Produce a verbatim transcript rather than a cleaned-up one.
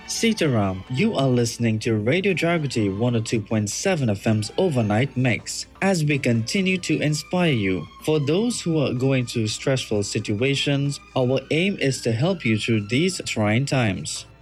Sitaram, you are listening to Radio Jagati one oh two point seven F M's Overnight Mix as we continue to inspire you. For those who are going through stressful situations, our aim is to help you through these trying times.